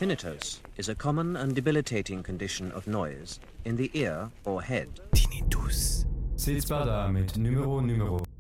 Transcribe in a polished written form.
Tinnitus is a common and debilitating condition of noise in the ear or head. Tinnitus. Seht Spada mit Numero.